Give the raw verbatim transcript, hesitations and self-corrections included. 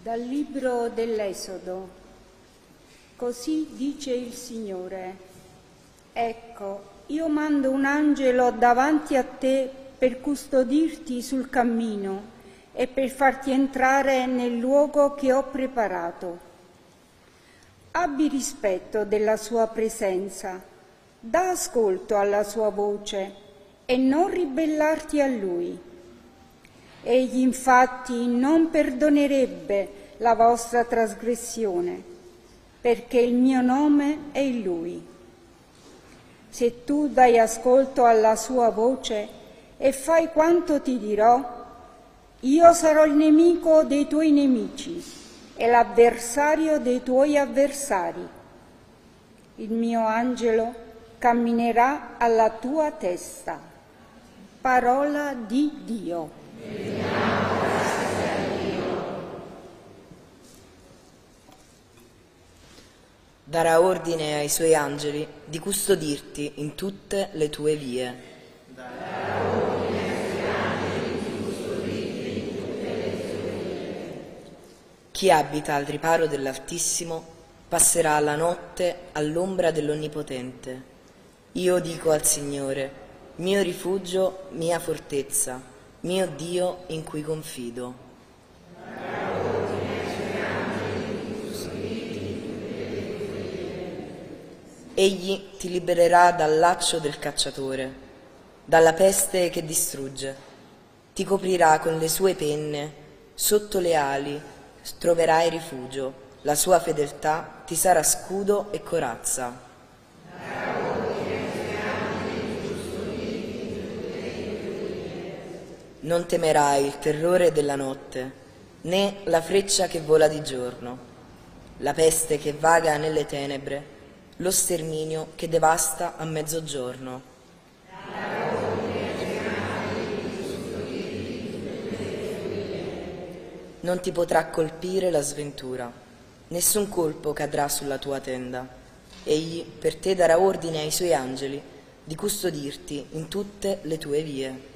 Dal libro dell'Esodo. Così dice il Signore: ecco, io mando un angelo davanti a te per custodirti sul cammino e per farti entrare nel luogo che ho preparato. Abbi rispetto della sua presenza, dà ascolto alla sua voce e non ribellarti a lui. Egli infatti non perdonerebbe la vostra trasgressione, perché il mio nome è in lui. Se tu dai ascolto alla sua voce e fai quanto ti dirò, io sarò il nemico dei tuoi nemici e l'avversario dei tuoi avversari. Il mio angelo camminerà alla tua testa. Parola di Dio. Darà ordine ai suoi angeli di custodirti in tutte le tue vie. Darà ordine ai suoi angeli di custodirti in tutte le tue vie. Chi abita al riparo dell'Altissimo passerà la notte all'ombra dell'Onnipotente. Io dico al Signore, mio rifugio, mia fortezza, mio Dio in cui confido. Egli ti libererà dal laccio del cacciatore, dalla peste che distrugge. Ti coprirà con le sue penne, sotto le ali troverai rifugio. La sua fedeltà ti sarà scudo e corazza. Non temerai il terrore della notte, né la freccia che vola di giorno, la peste che vaga nelle tenebre, lo sterminio che devasta a mezzogiorno. Non ti potrà colpire la sventura, nessun colpo cadrà sulla tua tenda. Egli per te darà ordine ai suoi angeli di custodirti in tutte le tue vie.